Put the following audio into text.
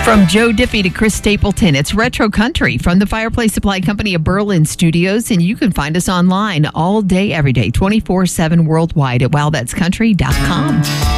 From Joe Diffie to Chris Stapleton, it's Retro Country from the Fireplace Supply Company of Berlin Studios, and you can find us online all day, every day, 24/7 worldwide at wowthat'scountry.com.